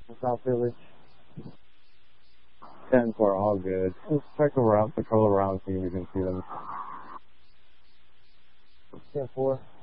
South Village. 10-4, all good. Let's check around, patrol around, see if we can see them. 10-4.